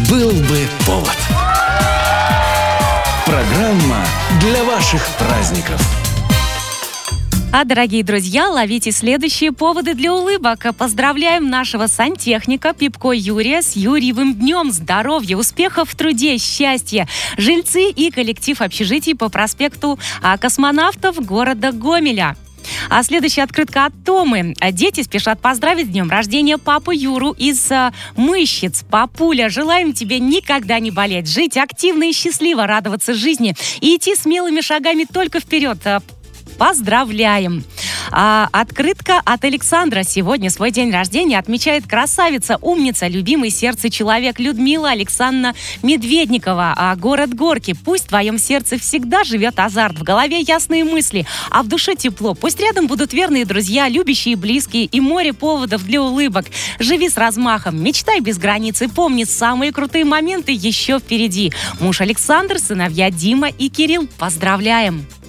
«Был бы повод». Программа для ваших праздников. Дорогие друзья, ловите следующие поводы для улыбок. Поздравляем нашего сантехника Пипко Юрия с Юрьевым днем. Здоровья, успехов в труде, счастья. Жильцы и коллектив общежитий по проспекту Космонавтов города Гомеля. Следующая открытка от Томы. Дети спешат поздравить с днем рождения папу Юру из Мыщиц. Папуля, желаем тебе никогда не болеть, жить активно и счастливо, радоваться жизни и идти смелыми шагами только вперед. Поздравляем! Открытка от Александра. Сегодня свой день рождения отмечает красавица, умница, любимый сердце человек Людмила Александровна Медведникова. Город Горки. Пусть в твоем сердце всегда живет азарт, в голове ясные мысли, а в душе тепло. Пусть рядом будут верные друзья, любящие и близкие, и море поводов для улыбок. Живи с размахом, мечтай без границ и помни, самые крутые моменты еще впереди. Муж Александр, сыновья Дима и Кирилл. Поздравляем!